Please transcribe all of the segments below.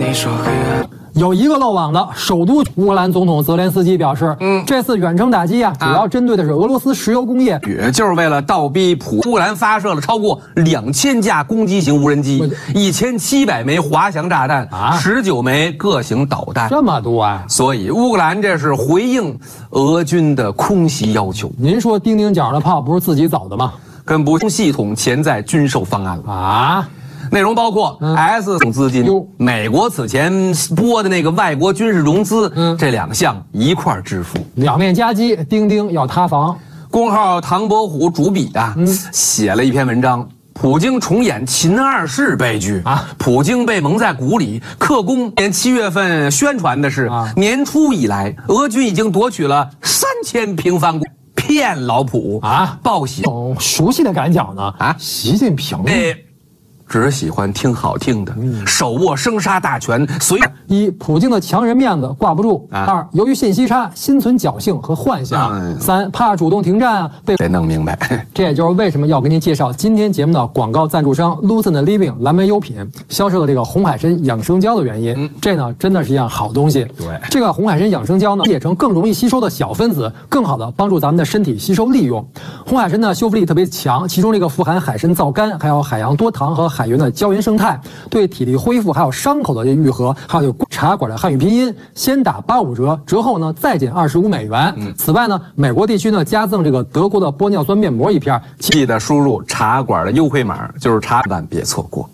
你说黑暗。 有一个漏网的，首都乌克兰总统泽连斯基表示，这次远程打击啊，主要针对的是俄罗斯石油工业， 就是为了倒逼乌克兰发射了超过2000架攻击型无人机，1700枚滑翔炸弹，19枚各型导弹， 这么多啊！ 所以乌克兰这是回应俄军的空袭要求。 您说钉钉脚的炮不是自己走的吗？ 跟补充系统潜在军售方案了啊！ 内容包括 S 资金、美国此前拨的那个外国军事融资，这2项一块支付。 两面夹击，钉钉要塌房。 公号唐伯虎主笔啊，写了一篇文章。普京重演秦二世悲剧啊！普京被蒙在鼓里，克宫。年7月份宣传的是，年初以来，俄军已经夺取了3000平方公里。骗老普啊！报喜熟悉的感觉呢啊！习近平只喜欢听好听的，手握生杀大权，随一普京的强人面子挂不住；2由于信息差，心存侥幸和幻想；3怕主动停战啊， 得弄明白。 这也就是为什么要给您介绍今天节目的广告赞助商 Lucent Living 蓝莓优品销售的这个红海参养生胶的原因。这呢真的是一样好东西。 对， 这个红海参养生胶呢，裂成更容易吸收的小分子，更好的帮助咱们的身体吸收利用。红海参呢修复力特别强，其中这个富含海参皂苷，还有海洋多糖和海源的胶原生态，对体力恢复还有伤口的愈合，还有茶馆的汉语拼音，先打85折，折后呢再减25美元。此外呢，美国地区呢加赠这个德国的玻尿酸面膜1片， 记得输入茶馆的优惠码，就是茶，万别错过。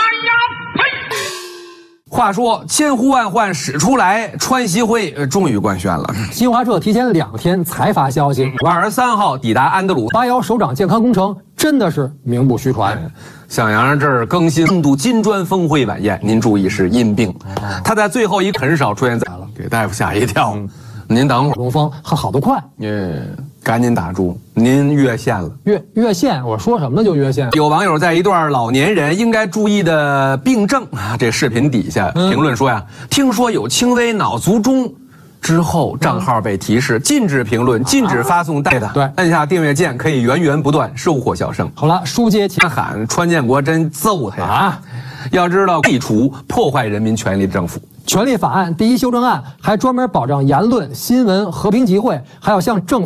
话说千呼万唤始出来，川习会终于官宣了。 新华社提前2天才发消息 ，5月23号抵达安德鲁。 八幺首长健康工程真的是名不虚传。 向阳这儿更新印度金砖峰会晚宴，您注意是因病，他在最后一很少出现在了，给大夫吓一跳。您等会儿， 东风好得快， 赶紧打住，您越线了。 越线，我说什么呢就越线。 有网友在一段老年人应该注意的病症啊，这视频底下评论说呀，听说有轻微脑卒中。之后账号被提示禁止评论，禁止发送带的。对，按下订阅键可以源源不断收获笑声。 好了，书接前喊川建国真揍他呀！啊，要知道废除破坏人民权利的政府。 权利法案第1修正案还专门保障言论、新闻、和平集会，还有向政府